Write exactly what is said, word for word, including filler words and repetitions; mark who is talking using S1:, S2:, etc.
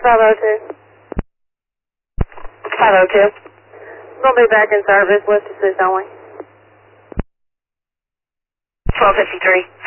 S1: five oh two. five oh two. We'll be back in service, West Pursuit only.
S2: twelve fifty-three.